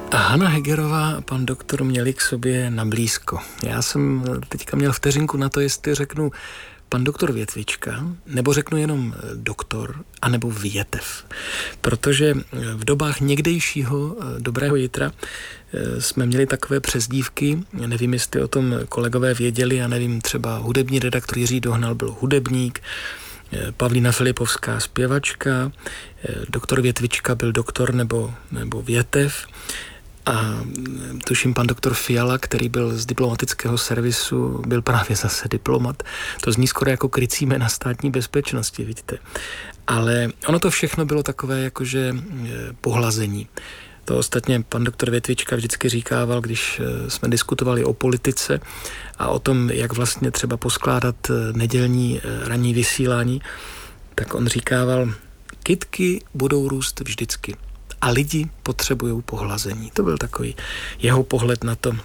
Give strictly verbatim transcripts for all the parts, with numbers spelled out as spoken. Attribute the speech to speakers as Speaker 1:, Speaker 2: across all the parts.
Speaker 1: Hana Hegerová a pan doktor měli k sobě nablízko. Já jsem teďka měl vteřinku na to, jestli řeknu pan doktor Větvička, nebo řeknu jenom doktor, anebo Větev. Protože v dobách někdejšího Dobrého Jitra jsme měli takové přezdívky, nevím, jestli o tom kolegové věděli, já nevím, třeba hudební redaktor Jiří Dohnal byl hudebník, Pavlína Filipovská zpěvačka, doktor Větvička byl doktor nebo, nebo Větev, a tuším pan doktor Fiala, který byl z diplomatického servisu, byl právě zase diplomat. To zní skoro jako krycí jména státní bezpečnosti, vidíte. Ale ono to všechno bylo takové jakože pohlazení. To ostatně pan doktor Větvička vždycky říkával, když jsme diskutovali o politice a o tom, jak vlastně třeba poskládat nedělní ranní vysílání, tak on říkával, kytky budou růst vždycky. A lidi potřebují pohlazení. To byl takový jeho pohled na to,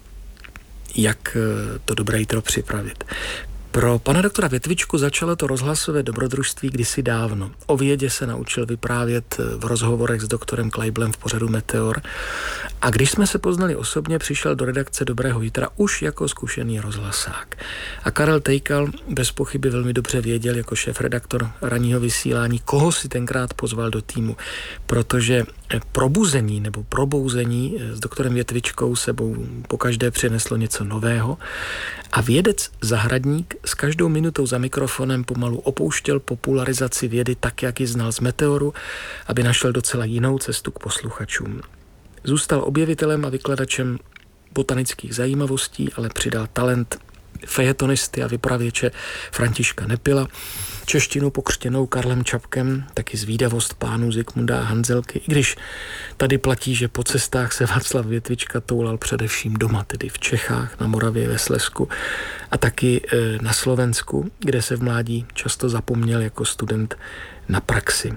Speaker 1: jak to Dobré jitro připravit. Pro pana doktora Větvičku začalo to rozhlasové dobrodružství kdysi dávno. O vědě se naučil vyprávět v rozhovorech s doktorem Kleiblem v pořadu Meteor. A když jsme se poznali osobně, přišel do redakce Dobrého jitra už jako zkušený rozhlasák. A Karel Tejkal bez pochyby velmi dobře věděl jako šéfredaktor ranního vysílání, koho si tenkrát pozval do týmu, protože probuzení nebo probouzení s doktorem Větvičkou sebou pokaždé přineslo něco nového a vědec Zahradník s každou minutou za mikrofonem pomalu opouštěl popularizaci vědy tak, jak ji znal z Meteoru, aby našel docela jinou cestu k posluchačům. Zůstal objevitelem a vykladačem botanických zajímavostí, ale přidal talent fejetonisty a vypravěče Františka Nepila, češtinu pokřtěnou Karlem Čapkem, taky zvídavost pánů Zikmunda a Hanzelky, i když tady platí, že po cestách se Václav Větvička toulal především doma, tedy v Čechách, na Moravě, ve Slezsku a taky e, na Slovensku, kde se v mládí často zapomněl jako student na praxi.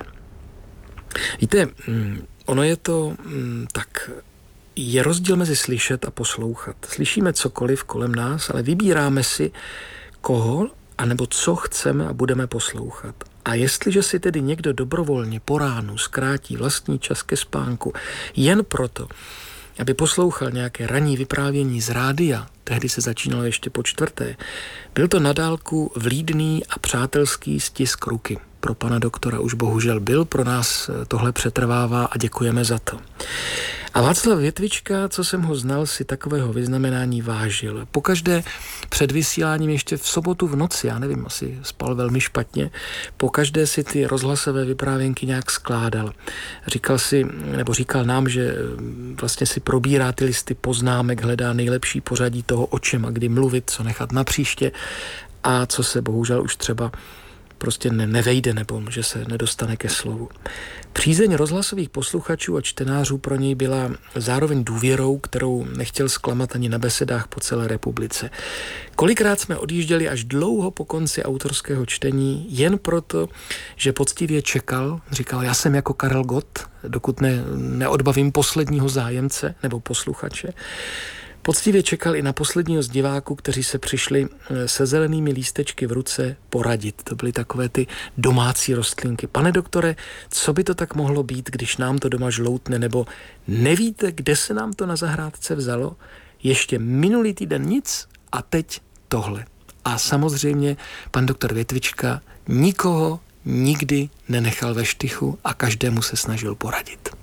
Speaker 1: Víte, ono je to mm, tak... Je rozdíl mezi slyšet a poslouchat. Slyšíme cokoliv kolem nás, ale vybíráme si, koho anebo co chceme a budeme poslouchat. A jestliže si tedy někdo dobrovolně po ránu zkrátí vlastní čas ke spánku jen proto, aby poslouchal nějaké ranní vyprávění z rádia, tehdy se začínalo ještě po čtvrté, byl to na dálku vlídný a přátelský stisk ruky. Pro pana doktora už bohužel byl, pro nás tohle přetrvává a děkujeme za to. A Václav Větvička, co jsem ho znal, si takového vyznamenání vážil. Pokaždé před vysíláním ještě v sobotu v noci, já nevím, asi spal velmi špatně, pokaždé si ty rozhlasové vyprávěnky nějak skládal. Říkal si, nebo říkal nám, že vlastně si probírá ty listy poznámek, hledá nejlepší pořadí toho, o čem a kdy mluvit, co nechat na příště a co se bohužel už třeba prostě ne, nevejde nebo že se nedostane ke slovu. Přízeň rozhlasových posluchačů a čtenářů pro něj byla zároveň důvěrou, kterou nechtěl zklamat ani na besedách po celé republice. Kolikrát jsme odjížděli až dlouho po konci autorského čtení, jen proto, že poctivě čekal, říkal, já jsem jako Karel Gott, dokud ne, neodbavím posledního zájemce nebo posluchače. Poctivě čekal i na posledního z diváků, kteří se přišli se zelenými lístečky v ruce poradit. To byly takové ty domácí rostlinky. Pane doktore, co by to tak mohlo být, když nám to doma žloutne, nebo nevíte, kde se nám to na zahrádce vzalo? Ještě minulý týden nic a teď tohle. A samozřejmě pan doktor Větvička nikoho nikdy nenechal ve štychu a každému se snažil poradit.